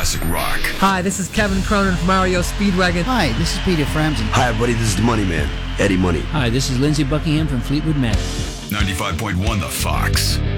classic rock. Hi, this is Kevin Cronin from REO Speedwagon. Hi, this is Peter Framson. Hi, everybody. This is the Money Man, Eddie Money. Hi, this is Lindsey Buckingham from Fleetwood Mac. 95.1 The Fox.